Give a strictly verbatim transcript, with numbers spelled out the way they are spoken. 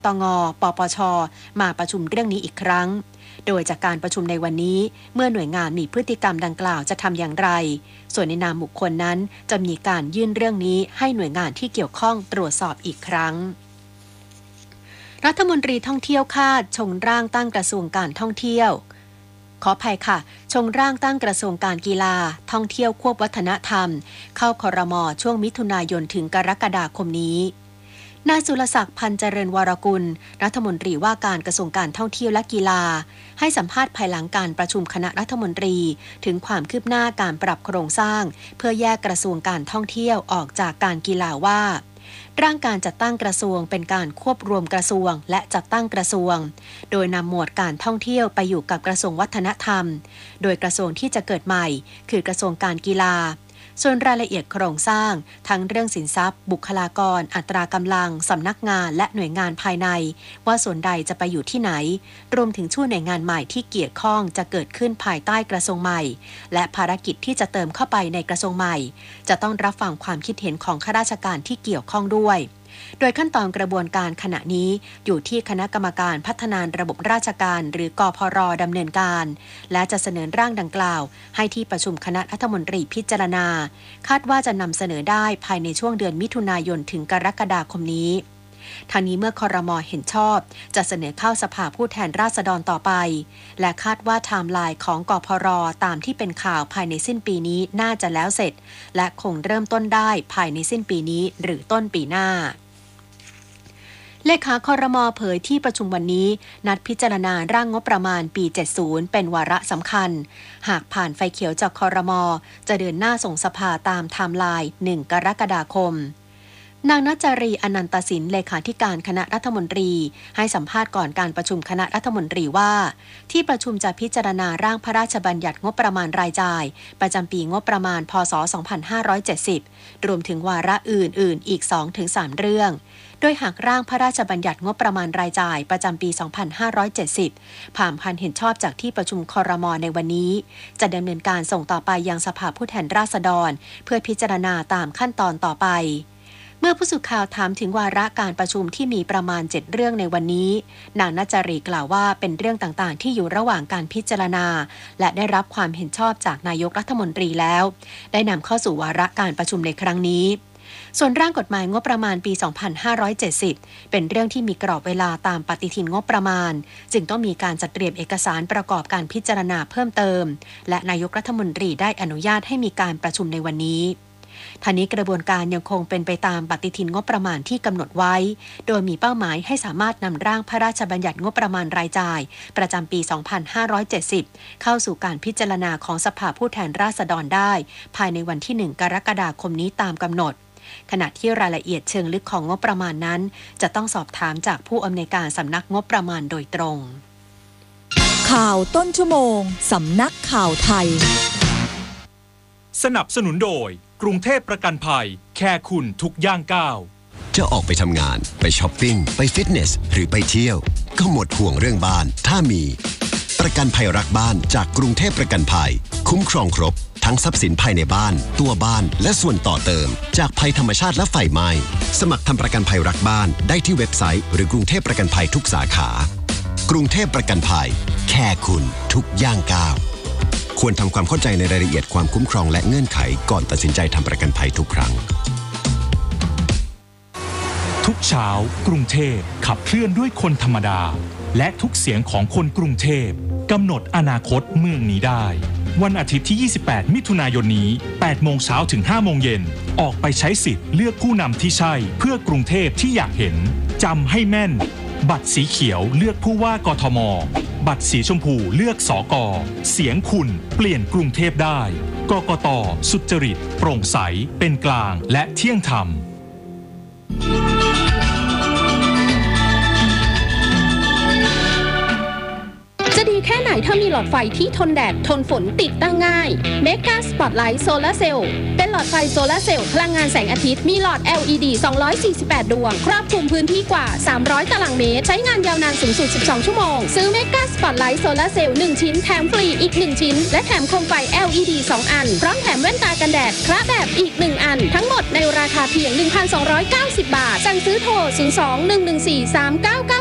ตง.ปปช.มาประชุมเรื่องนี้อีกครั้งโดยจากการประชุมในวันนี้เมื่อหน่วยงานมีพฤติกรรมดังกล่าวจะทำอย่างไรส่วนในนามบุคคลนั้นจะมีการยื่นเรื่องนี้ให้หน่วยงานที่เกี่ยวข้องตรวจสอบอีกครั้งรัฐมนตรีท่องเที่ยวคาดชงร่างตั้งกระทรวงการท่องเที่ยวขออภัยค่ะชงร่างตั้งกระทรวงการกีฬาท่องเที่ยวควบวัฒนธรรมเข้าครม.ช่วงมิถุนายนถึงกรกฎาคมนี้นายสุรศักดิ์พันเจริญวรกุลรัฐมนตรีว่าการกระทรวงการท่องเที่ยวและกีฬาให้สัมภาษณ์ภายหลังการประชุมคณะรัฐมนตรีถึงความคืบหน้าการปรับโครงสร้างเพื่อแยกกระทรวงการท่องเที่ยวออกจากการกีฬาว่าร่างการจัดตั้งกระทรวงเป็นการควบรวมกระทรวงและจัดตั้งกระทรวงโดยนำหมวดการท่องเที่ยวไปอยู่กับกระทรวงวัฒนธรรมโดยกระทรวงที่จะเกิดใหม่คือกระทรวงการกีฬาส่วนรายละเอียดโครงสร้างทั้งเรื่องสินทรัพย์บุคลากรอัตรากำลังสำนักงานและหน่วยงานภายในว่าส่วนใดจะไปอยู่ที่ไหนรวมถึงช่วงหน่วยงานใหม่ที่เกี่ยวข้องจะเกิดขึ้นภายใต้กระทรวงใหม่และภารกิจที่จะเติมเข้าไปในกระทรวงใหม่จะต้องรับฟังความคิดเห็นของข้าราชการที่เกี่ยวข้องด้วยโดยขั้นตอนกระบวนการขณะนี้อยู่ที่คณะกรรมการพัฒนาระบบราชการหรือกพร.ดำเนินการและจะเสนอร่างดังกล่าวให้ที่ประชุมคณะรัฐมนตรีพิจารณาคาดว่าจะนำเสนอได้ภายในช่วงเดือนมิถุนายนถึงกรกฎาคมนี้ทางนี้เมื่อครม.เห็นชอบจะเสนอเข้าสภาผู้แทนราษฎรต่อไปและคาดว่าไทม์ไลน์ของกพร.ตามที่เป็นข่าวภายในสิ้นปีนี้น่าจะแล้วเสร็จและคงเริ่มต้นได้ภายในสิ้นปีนี้หรือต้นปีหน้าเลขาครม.เผยที่ประชุมวันนี้นัดพิจารณาร่างงบประมาณปีเจ็ดสิบเป็นวาระสำคัญหากผ่านไฟเขียวจากครม.จะเดินหน้าส่งสภาตามไทม์ไลน์หนึ่งกรกฎาคมนางณจารีอนันตสินเลขาธิการคณะรัฐมนตรีให้สัมภาษณ์ก่อนการประชุมคณะรัฐมนตรีว่าที่ประชุมจะพิจารณาร่างพระราชบัญญัติงบประมาณรายจ่ายประจำปีงบประมาณพ.ศ. สองพันห้าร้อยเจ็ดสิบรวมถึงวาระอื่นๆอีก สองถึงสาม เรื่องโดยหากร่างพระราชบัญญัติงบประมาณรายจ่ายประจำปี สองพันห้าร้อยเจ็ดสิบ ผ่านการเห็นชอบจากที่ประชุมครม.ในวันนี้จะดำเนินการส่งต่อไปยังสภาผู้แทนราษฎรเพื่อพิจารณาตามขั้นตอนต่อไปเมื่อผู้สื่อข่าวถามถึงวาระการประชุมที่มีประมาณเจ็ดเรื่องในวันนี้นางณจารีกล่าวว่าเป็นเรื่องต่างๆที่อยู่ระหว่างการพิจารณาและได้รับความเห็นชอบจากนายกรัฐมนตรีแล้วได้นำเข้าสู่วาระการประชุมในครั้งนี้ส่วนร่างกฎหมายงบประมาณปี สองพันห้าร้อยเจ็ดสิบ เป็นเรื่องที่มีกรอบเวลาตามปฏิทินงบประมาณจึงต้องมีการจัดเตรียมเอกสารประกอบการพิจารณาเพิ่มเติมและนายกรัฐมนตรีได้อนุญาตให้มีการประชุมในวันนี้ทางนี้กระบวนการยังคงเป็นไปตามปฏิทินงบประมาณที่กำหนดไว้โดยมีเป้าหมายให้สามารถนำร่างพระราชบัญญัติงบประมาณรายจ่ายประจำปี สองพันห้าร้อยเจ็ดสิบ เข้าสู่การพิจารณาของสภาผู้แทนราษฎรได้ภายในวันที่ หนึ่ง กรกฎาคมนี้ตามกำหนดขณะที่รายละเอียดเชิงลึกของงบประมาณนั้นจะต้องสอบถามจากผู้อำนวยการสำนักงบประมาณโดยตรงข่าวต้นชั่วโมงสำนักข่าวไทยสนับสนุนโดยกรุงเทพประกันภัยแค่คุณทุกย่างก้าวจะออกไปทำงานไปช้อปปิ้งไปฟิตเนสหรือไปเที่ยวก็หมดห่วงเรื่องบ้านถ้ามีประกันภัยรักบ้านจากกรุงเทพประกันภัยคุ้มครองครบทั้งทรัพย์สินภายในบ้านตัวบ้านและส่วนต่อเติมจากภัยธรรมชาติและไฟไหม้สมัครทำประกันภัยรักบ้านได้ที่เว็บไซต์หรือกรุงเทพประกันภัยทุกสาขากรุงเทพประกันภัยแค่คุณทุกย่างก้าวควรทำความเข้าใจในรายละเอียดความคุ้มครองและเงื่อนไขก่อนตัดสินใจทำประกันภัยทุกครั้งทุกเช้ากรุงเทพขับเคลื่อนด้วยคนธรรมดาและทุกเสียงของคนกรุงเทพกำหนดอนาคตเมืองนี้ได้วันอาทิตย์ที่ยี่สิบแปดมิถุนายนนี้แปดโมงเช้าถึงห้าโมงเย็นออกไปใช้สิทธิ์เลือกผู้นำที่ใช่เพื่อกรุงเทพที่อยากเห็นจำให้แม่นบัตรสีเขียวเลือกผู้ว่ากทมบัตรสีชมพูเลือกสก.เสียงคุณเปลี่ยนกรุงเทพได้กกต.สุจริตโปร่งใสเป็นกลางและเที่ยงธรรมจะดีแค่ไหนนถ้ามีหลอดไฟที่ทนแดดทนฝนติดตั้งง่าย Mega Spotlight Solar Cell เป็นหลอดไฟโซลาร์เซลล์พลังงานแสงอาทิตย์มีหลอด แอล อี ดี สองร้อยสี่สิบแปด ดวงครอบคลุมพื้นที่กว่าสามร้อยตารางเมตรใช้งานยาวนานสูงสุดสิบสองชั่วโมงซื้อ Mega Spotlight Solar Cell หนึ่งชิ้นแถมฟรีอีกหนึ่งชิ้นและแถมโคมไฟ แอล อี ดี สองอันพร้อมแถมแว่นตากันแดดคละแบบอีกหนึ่งอันทั้งหมดในราคาเพียง หนึ่งพันสองร้อยเก้าสิบ บาทสั่งซื้อโทรศูนย์ สอง หนึ่ง หนึ่ง สี่ สาม เก้า เก้า